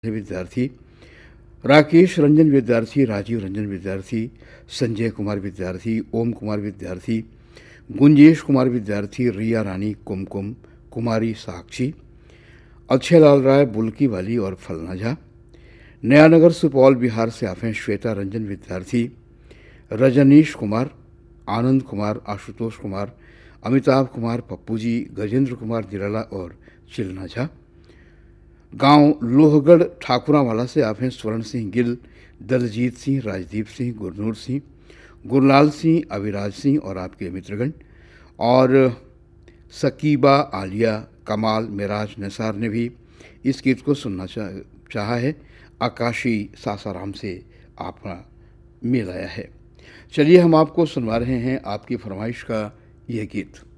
विद्यार्थी, राकेश रंजन विद्यार्थी, राजीव रंजन विद्यार्थी, संजय कुमार विद्यार्थी, ओम कुमार विद्यार्थी, गुंजेश कुमार विद्यार्थी, रिया रानी, कुमकुम कुमारी, साक्षी, अक्षय लाल राय, बुल्की वाली और फलना झा। नयानगर सुपौल बिहार से आप हैं श्वेता रंजन विद्यार्थी, रजनीश कुमार, आनंद कुमार, आशुतोष कुमार, अमिताभ कुमार, पप्पू जी, गजेंद्र कुमार निराला और चिलना झा। गांव लोहगढ़ ठाकुरावाला से आप हैं स्वर्ण सिंह गिल, दलजीत सिंह, राजदीप सिंह, गुरनूर सिंह, गुरलाल सिंह, अविराज सिंह और आपके मित्रगण। और सकीबा, आलिया, कमाल, मिराज, निसार ने भी इस गीत को सुनना चाहा है। आकाशी सासाराम से आपका मेल आया है। चलिए हम आपको सुनवा रहे हैं आपकी फरमाइश का यह गीत।